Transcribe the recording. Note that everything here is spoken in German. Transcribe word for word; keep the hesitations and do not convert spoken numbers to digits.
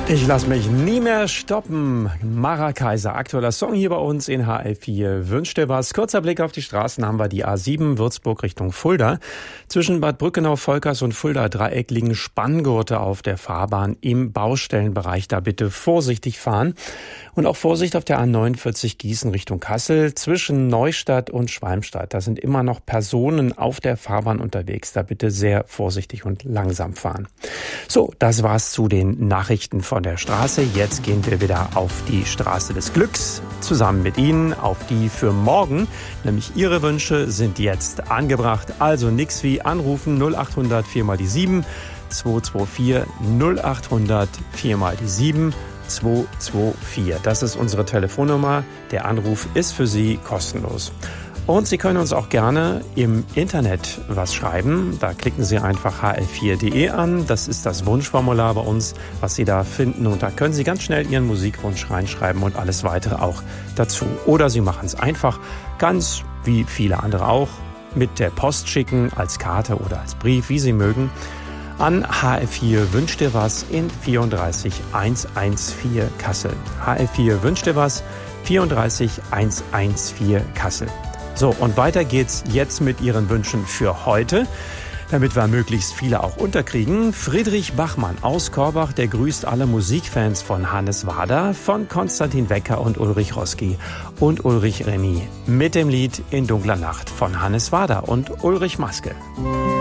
Ich lass mich nie mehr stoppen. Mara Kaiser, aktueller Song hier bei uns in H L vier. Wünsch dir was? Kurzer Blick auf die Straßen haben wir die A sieben Würzburg Richtung Fulda. Zwischen Bad Brückenau, Volkers und Fulda Dreieck liegen Spanngurte auf der Fahrbahn im Baustellenbereich. Da bitte vorsichtig fahren. Und auch Vorsicht auf der A neunundvierzig Gießen Richtung Kassel. Zwischen Neustadt und Schwalmstadt. Da sind immer noch Personen auf der Fahrbahn unterwegs. Da bitte sehr vorsichtig und langsam fahren. So, das war's zu den Nachrichten von der Straße. Jetzt gehen wir wieder auf die Straße des Glücks. Zusammen mit Ihnen auf die für morgen. Nämlich Ihre Wünsche sind jetzt angebracht. Also nix wie anrufen null acht hundert vier mal die sieben zwei zwei vier null acht hundert vier mal die sieben zwei zwei vier. Das ist unsere Telefonnummer. Der Anruf ist für Sie kostenlos. Und Sie können uns auch gerne im Internet was schreiben. Da klicken Sie einfach h l vier punkt de an. Das ist das Wunschformular bei uns, was Sie da finden. Und da können Sie ganz schnell Ihren Musikwunsch reinschreiben und alles weitere auch dazu. Oder Sie machen es einfach, ganz wie viele andere auch, mit der Post schicken, als Karte oder als Brief, wie Sie mögen, an H L vier Wünsch dir was in vierunddreißig hundertvierzehn Kassel. H L vier Wünsch dir was, vierunddreißig hundertvierzehn Kassel. So, und weiter geht's jetzt mit Ihren Wünschen für heute, damit wir möglichst viele auch unterkriegen. Friedrich Bachmann aus Korbach, der grüßt alle Musikfans von Hannes Wader, von Konstantin Wecker und Ulrich Roski und Ulrich Remy mit dem Lied In dunkler Nacht von Hannes Wader und Ulrich Maske.